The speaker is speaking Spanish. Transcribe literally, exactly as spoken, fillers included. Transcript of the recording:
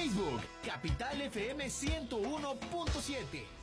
Facebook, Capital F M ciento uno punto siete.